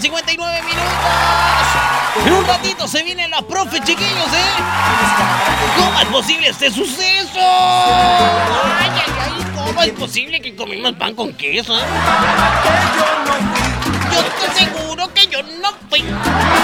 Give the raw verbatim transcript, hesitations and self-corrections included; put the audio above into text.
cincuenta y nueve minutos. En un ratito se viene la profe, chiquillos, ¿eh? ¿Cómo es posible este suceso? Ay, ay, ay, ¿cómo es posible que comimos pan con queso, eh? Yo estoy seguro que yo no fui.